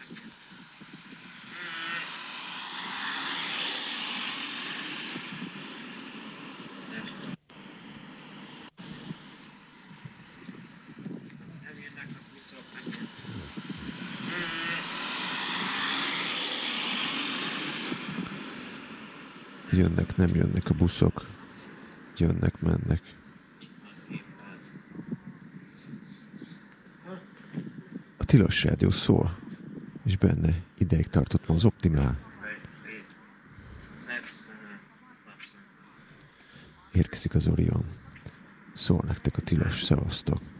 Jönnek, nem jönnek a buszok. Jönnek, mennek. A tilos rádió szól, és benne ideig tartott az Optimál. Érkezik az Orion. Szól nektek a tilos, szevasztok.